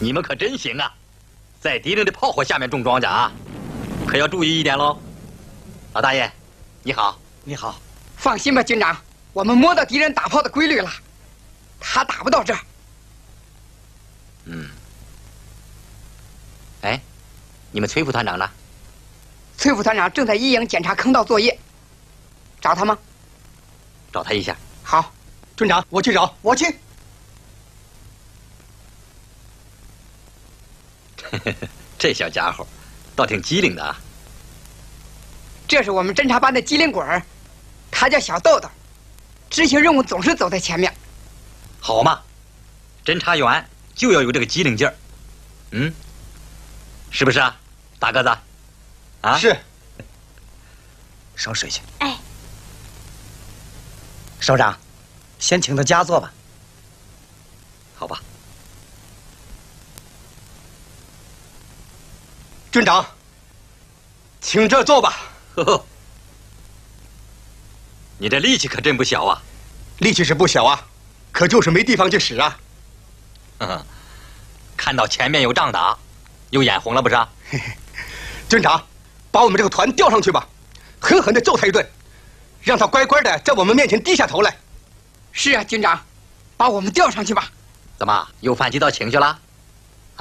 你们可真行啊，在敌人的炮火下面种庄稼啊，可要注意一点喽。老大爷，你好。 你好。 放心吧，军长，我们摸到敌人打炮的规律了，他打不到这儿。 哎，你们崔副团长呢？ 崔副团长正在一营检查坑道作业，找他吗？ 找他一下。 好， 军长，我去找，我去。 这小家伙，倒挺机灵的啊。 这是我们侦察班的机灵鬼儿，他叫小豆豆，执行任务总是走在前面。 好嘛，侦察员就要有这个机灵劲儿，是不是啊，大个子？啊， 是。烧水去。 哎， 首长，先请他家坐吧。 好吧。 军长，请这坐吧。 呵呵，你这力气可真不小啊！ 力气是不小啊，可就是没地方去使啊。 看到前面有仗打，又眼红了不是？ 军长，把我们这个团调上去吧，狠狠地揍他一顿，让他乖乖的在我们面前低下头来。 是啊，军长，把我们调上去吧。 怎么又犯急到情绪了？